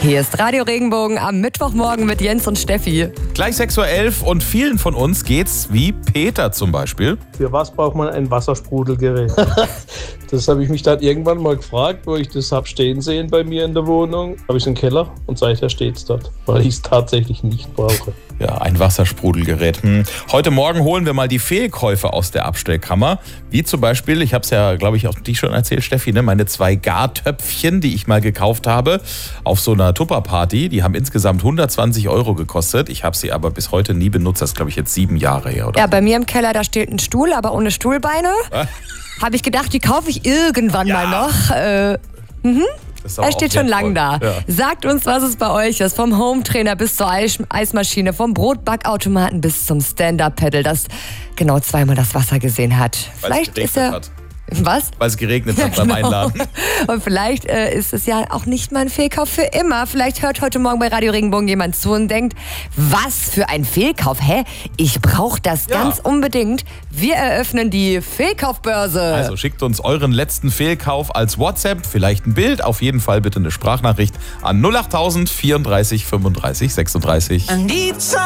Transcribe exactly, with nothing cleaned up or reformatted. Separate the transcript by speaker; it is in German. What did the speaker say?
Speaker 1: Hier ist Radio Regenbogen am Mittwochmorgen mit Jens und Steffi.
Speaker 2: Gleich sechs Uhr elf und vielen von uns geht's wie Peter zum Beispiel.
Speaker 3: Für was braucht man ein Wassersprudelgerät? Das habe ich mich dann irgendwann mal gefragt, wo ich das habe stehen sehen bei mir in der Wohnung. Habe ich es im Keller und seither steht es dort, weil ich es tatsächlich nicht brauche.
Speaker 2: Ja, ein Wassersprudelgerät. Hm. Heute Morgen holen wir mal die Fehlkäufe aus der Abstellkammer. Wie zum Beispiel, ich habe es ja, glaube ich, auch dich schon erzählt, Steffi, ne? Meine zwei Gartöpfchen, die ich mal gekauft habe auf so einer Tupperparty. Die haben insgesamt hundertzwanzig Euro gekostet. Ich habe sie aber bis heute nie benutzt. Das ist, glaube ich, jetzt sieben Jahre her, oder?
Speaker 1: Ja, bei mir im Keller, da steht ein Stuhl, aber ohne Stuhlbeine.
Speaker 2: Ah.
Speaker 1: Habe ich gedacht, die kaufe ich irgendwann
Speaker 2: Ja.
Speaker 1: mal noch. Äh, mhm. Er steht schon lang da.
Speaker 2: Ja.
Speaker 1: Sagt uns, was es bei euch ist. Vom Hometrainer bis zur Eis- Eismaschine, vom Brotbackautomaten bis zum Stand-Up-Pedal, das genau zweimal das Wasser gesehen hat.
Speaker 2: Weil es
Speaker 1: Vielleicht ist
Speaker 2: geregnet
Speaker 1: er...
Speaker 2: hat.
Speaker 1: Was?
Speaker 2: Weil es geregnet hat
Speaker 1: Ja,
Speaker 2: beim
Speaker 1: genau.
Speaker 2: Einladen.
Speaker 1: Und vielleicht äh, ist es ja auch nicht mal ein Fehlkauf für immer. Vielleicht hört heute Morgen bei Radio Regenbogen jemand zu und denkt, was für ein Fehlkauf? Hä? Ich brauche das
Speaker 2: Ja.
Speaker 1: ganz unbedingt. Wir eröffnen die Fehlkaufbörse.
Speaker 2: Also schickt uns euren letzten Fehlkauf als WhatsApp, vielleicht ein Bild, auf jeden Fall bitte eine Sprachnachricht an null achttausend vierunddreißig fünfunddreißig sechsunddreißig.